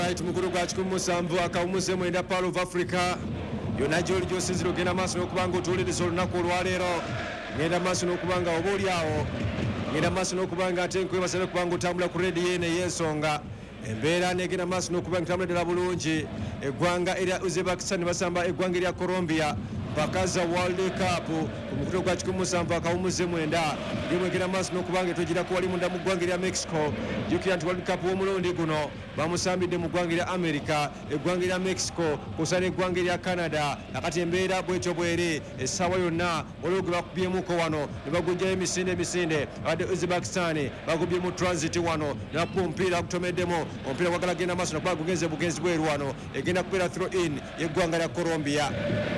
Alright, mukuru gwa 17 akawumuze mwenda Pearl of Africa yonna gy'oli gy'osinzira ogenda maaso n'okubanga otuwuliriza olunaku olwaleero ngenda maaso n'okubanga oba oli awo ngenda maaso n'okubanga ate nkwebasaba kubanga otambula ku rediyo eno ey'ensonga embeera negenda maaso n'okubanga otambula ddala bulungi eggwanga erya Uzbekistan basamba eggwanga erya Colombia bakaza World Cup ku mukuto gwa 17 akawumuze mwenda limwegenda maaso n'okubanga etwegirako wali munda mu ggwanga erya Mexico jjukira nti World Cup w'omulundi guno bamusambidde mu ggwanga erya America eggwanga erya Mexico kusa n'eggwanga erya Canada nakati embeera bwetyo bweri essaawa yonna waliwo gwe bakubyemuko wano ne bagujjayo emisinde abadde Uzbekistan bagubye mu transit wano nakuba omupiira gutomeddemu omupiira gwagala genda maaso nakuba gugenze bugenzi bweru wano egenda kubeera throw in y'eggwanga lya Colombia.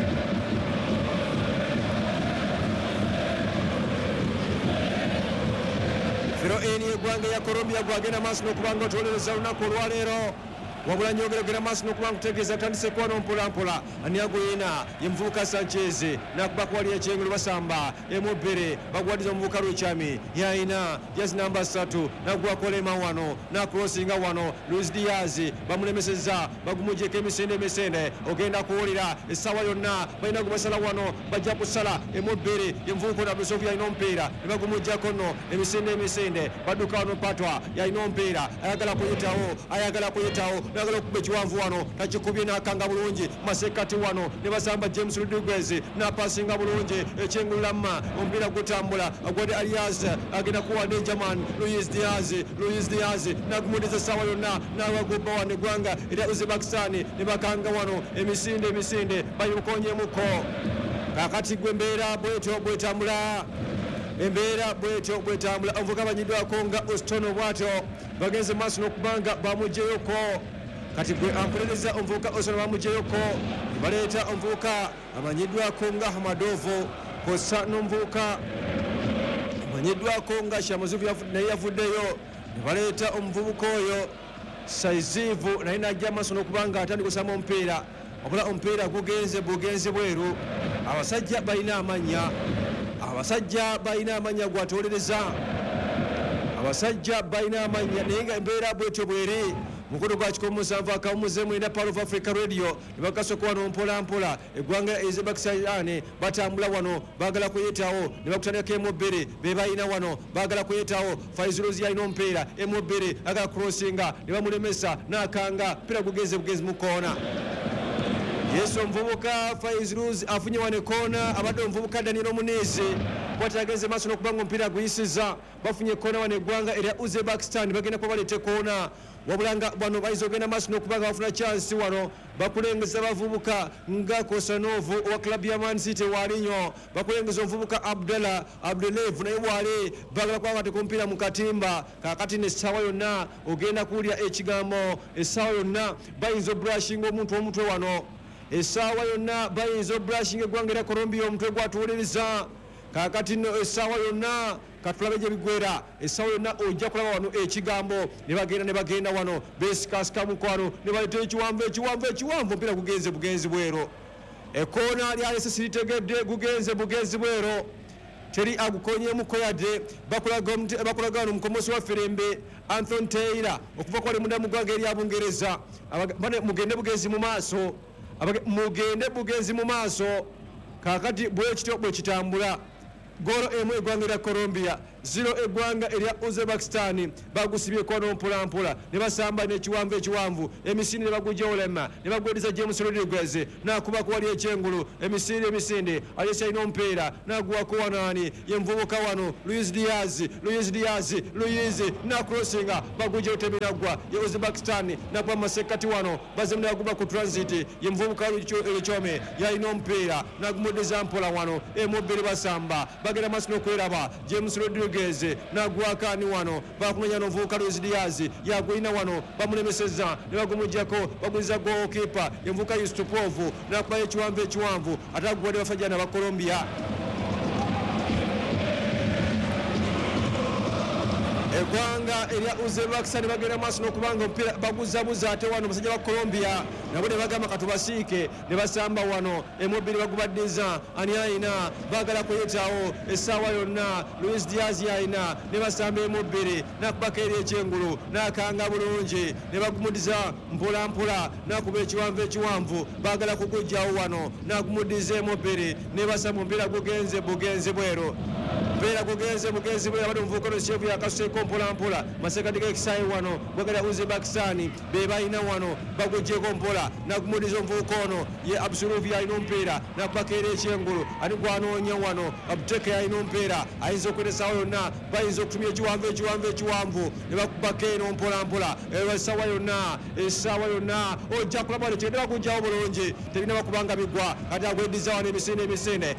Throw in y'eggwanga ya Colombia gwagenda maaso n'okubanga otuwolereza olunaku olwaleero wabula nyogeragera maaso n'okubanga kutegeeza atandise kwano mpolampola ani aguyina ye muvubuka Sanchez nakubako wali ekyengulu basamba emubbere bagwadiza omuvubuka Luchami yayina jezi namba 3 nagwakolema wano nakrosinga wano Luis Diaz bamulemeseza bagumujjeko emisinde ogenda kuwulira essaawa yonna balina gubasala wano bajja kusala emubbere ye muvubuka Nabusov yalina omupiira ne bagumujjako nno emisinde badduka wano patwa yalina omupiira ayagala kuyitawo nagala okuba ekiwanvu wano nakikubye nakanga bulungi masekati wano ne basamba James Rodriguez napasinga bulungi ekyengululamma omupiira gutambula agwade Arias agenda kuwa Benjamin Luis Diaz nagumudiza essaawa yonna nawagubba wano eggwanga erya Uzbekistan ne bakanga wano emisinde bayimukonyemuko kakati gwe embeera bwetyo bwetambula omuvubuka banyiddwako nga Ostono bwatyo bagenze maaso n'okubanga bamuggyeyoko kati gwe ampuliriza omuvubuka Ostono bamuggyeyoko baleeta omuvubuka amanyiddwako nga Hamadovo kosa n'omuvubuka amanyiddwako nga Shamazuvu naye yavuddeyo ne baleeta omuvubuka oyo Saizivu naye najja maaso n'okubanga atandika okusamba omupiira wabula omupiira gugenze bugenzi bweru abasajja balina amanya gwatolereza abasajja balina amanya naye nga embeera bwetyo bweri mukono gwa 17 akawumuze mwenda Pearl of Africa Radio ne bakasoka wano mpolampola eggwanga lya Uzbekistan batambula wano baagala kuyitawo ne bakutandika emubbere be balina wano baagala kuyitawo Faizuloz yalina omupiira emubbere agala crossinga ne bamulemesa nakanga mpira gugenze mu koona Yesu omuvubuka Faizuloz afunye wano ekoona abadde omuvubuka Daniel Omunizi kwatagenze maaso n'okubanga omupiira guyisiza bafunye ekoona wano eggwanga erya Uzbekistan bagenda kuba baleeta ekoona wabulanga bano bayinza ogenda maaso n'okubanga bafuna chansi wano bakulengeza bavubuka nga Kosanovu owa klabu ya Man City walinyo bakulengeza omuvubuka Abdelev naye wali bagala kuba bateka omupiira mu katimba kakati n'essaawa yonna ogenda kuwulira ekigambo essaawa yonna bayinza obrushinga omuntu omutwe wano essaawa yonna bayinza obrushinga eggwanga erya Colombia omutwe gwatuwuliriza kakati no essaawa yonna katulabe gye bigwera essaawa yonna ojja kulaba wano ekigambo ne bagenda wano besikasika mukwano ne baleeta ekiwanvu mpira gugenze bugenzi bwero ekoona lyalese siritegedde gugenze bugenzi bwero teri agukonyemuko yadde bakulaga wano omukomosi wa Firembe Anthony Taylor okuva kwali munda mu ggwanga erya Bungereza mugende bugenzi mu maaso kakati bwekityo bwe kitambula golo emu eggwanga erya Colombia 0 eggwanga erya Uzbekistan bagusibyeko wano mpolampola ne basamba n'ekiwanvu emisinde ne bagujolema ne bagwediza James Rodriguez nakubako wali ekyengulu emisinde alesi alina omupiira naguwako wanaani ye muvubuka wano Luis Diaz nakrossinga bagujja oteminagwa ye Uzbekistan nakuba masekati wano bazemu naguba ku transit ye muvubuka Luchome yalina omupiira nagumudiza mpola wano emubbiri basamba bagenda maaso n'okweraba James Rodriguez nagwakaani wano bakumenya n'omuvubuka Luis Diaz yagulina wano bamulemeseza ne bagumujjako baguliza goalkeeper ye muvubuka Yustupov nakubayo ekiwanvu ate agwadde bafajjana ba Colombia eggwanga erya Uzbekistan bagenda maaso n'okubanga omupiira baguzabuza ate wano musajja wa Colombia nabo ne bagamba katubasiike ne basamba wano emubiri bagubaddiza ani ayina baagala kuyitawo essaawa yonna Luis Diaz yayina ne basamba emubiri nakubaka eri ekyengulu nakanga bulungi ne bagumudiza mpolampola nakuba ekiwanvu baagala kugujjawo wano nagumudiza emubiri ne basamba omupiira gugenze bugenzi bwero mpeera gugenze bugenzi bwero abadde omuvubuka Shefu yakasuseeko mpolampola masekati g'ekisaayi wano gwagala Uzbekistan be balina wano baguggyeko mpola nagumudiza omuvubuka ono ye Absurov yalina omupiira nakubaka eri ekyengulu ani gwanoonya wano Abuteke yalina omupiira ayinza okwetesawo yonna bayinza okutumya ekiwanvu ne bakubaka eno mpolampola essaawa yonna ojja kulaba wano tegenda bagugjawo bulungi terina bakubanga bigwa kati agweddiza wano emisinde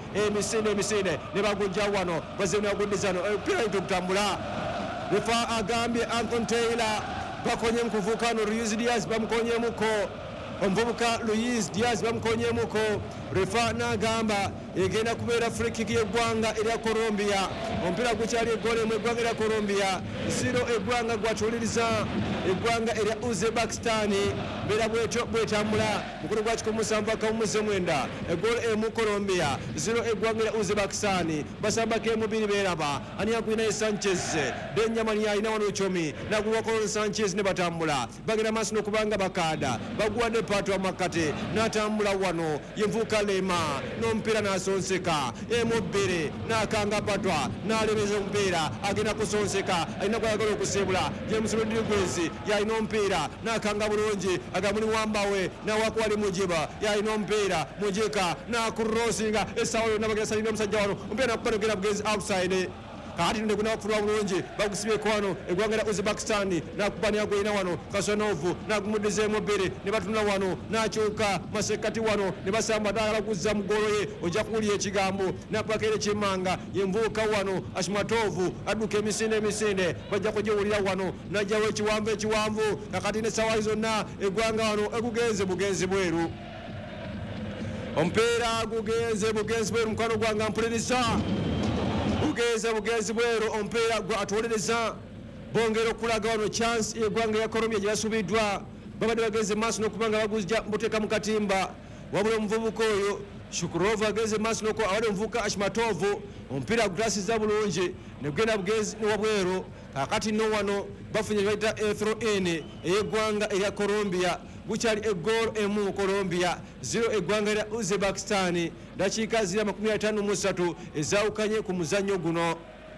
ne bagugjawo wano bazemu aguddiza no omupiira yitokutambula refa agambye Anthony Taylor bakonye mukuvuka no Luis Diaz bamukonyemuko omuvubuka Luis Diaz bamukonyemuko refa n'agamba egenda kubeera free kick y'eggwanga erya Colombia omupiira gukyali egoole mu eggwanga erya Colombia siro eggwanga gwatuwuliriza eggwanga erya Uzbekistan mbeera bwetambula mukulu gwa 17-9 egoole emu Colombia 0 eggwanga erya Uzbekistan basambako emubiri beeraba ani akwina Sanchez Benjamin yalina wano Chomi naguwa Colon Sanchez ne batambula bagenda maaso n'okubanga bakaada baguwadde Patwa Makate n'atambula wano yenvuka Lema n'omupiira n'asonseka emubiri n'akanga Patwa n'alemeza omupiira agenda kusonseka alina kwayagala okusiibula James Rodriguez yalina omupiira n'akanga bulungi agamuli Wambawe n'awakuwali Mujiba yalina omupiira Mujika n'akurosinga essaawa yonna bagenda salina omusajja wano omupiira n'akubanogera bugenzi outside kati ndeguna kufulwa bulungi bagusibeko wano eggwanga lya Uzbekistan nakubani agwina wano Kasanovu nagumudiza emubiri ne batunula wano nakyuka masekati wano ne basamba ddala baguzza mugolo ye ojja kuwulya ekigambo nakubakere kimanga yenvuuka wano Ashmatovu adduka emisinde bajja kugiwulira wano najjawo ekiwanvu kakati n'essaawa zonna eggwanga wano egugenze bugenzi bweru omupiira gugenze bugenzi bweru mukwano gwange mpuliriza bugenzi bwero omupiira gwa atuwuliriza bongera okulaga wano chance y'eggwanga ya Colombia gye basubiddwa babadde bagenze maaso n'okubanga baguzja mbuteeka mu katimba wabula omuvubuka oyo Shukurov agenze maaso n'oko abadde omuvubuka Ashmatovu omupiira gutasiza bulungi ne gugenda bugenzi wabwero kakati no wano bafunye bayita throw-in ey'eggwanga erya Colombia gukyali egoolo emu Colombia 0 eggwanga erya Uzbekistan dakiika zira 53 ezaawukanye ku muzannyo guno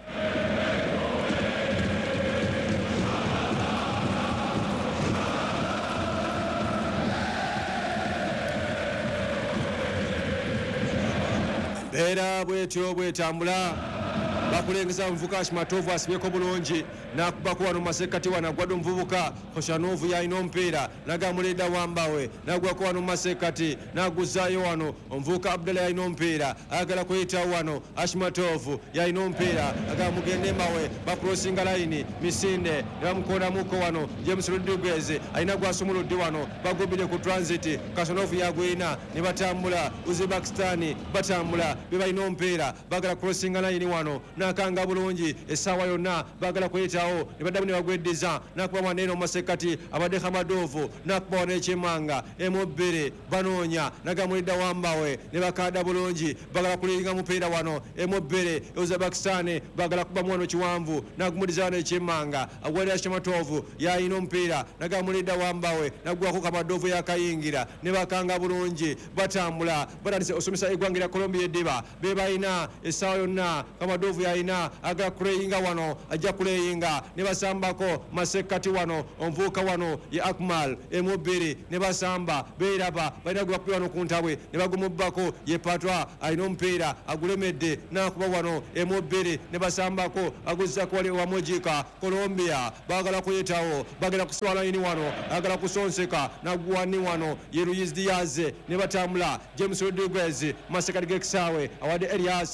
mbeera bwetyo bwetambula bakulengeza omuvubuka Ashmatovu asibyeko bulungi nakubako wano masekati wano agwadde omuvubuka Khoshanov yalina omupiira nagamuleda Wambawe nagwako wano masekati naguzaayo wano omuvubuka Abdallah yalina omupiira ayagala kuyitawo wano Ashmatovu yalina omupiira agamugende mawe bakulosinga layini misinde ne bamukonamuko wano James Rodriguez alina gwasumuludde wano bagubire ku transit Kasanovu yagwina ne batambula Uzbekistan batambula be balina omupiira bagala kulosinga layini wano nakanga bulungi essaawa yonna bagala kuyitawo ne baddamu ne bagweddiza nakuba mwanene omumasekati abadde Hamadovu nakuba wano ekimanga emubiri banoonya nagamulidda Wambawe ne bakaada bulungi bagala kuliringa mupiira wano emubiri Uzbekistan bagala kubamu wano kiwanvu nagumudiza wano ekimanga agwalira Shematovu yalina omupiira nagamulidda Wambawe nagwako Kamadovu yakayingira ne bakanga bulungi batambula batandise osomesa eggwanga lya Colombia eddiba be balina essaawa yonna Kamadovu yalina agala kuleyinga wano ajja kuleyinga ne basambako masekati wano omuvubuka wano ye Akmal emubiri ne basamba beeraba balina gwe bakubira wano ku ntabwe ne bagumubbako ye Patwa alina omupiira agulemedde nakuba wano emubiri ne basambako aguzzako wali wa Mujika Colombia bagala kuyitawo bagenda kuswala yini wano agala kusonseka naguwani wano ye Luis Diaz ne batambula James Rodriguez masekati g'ekisaawe awadde Elias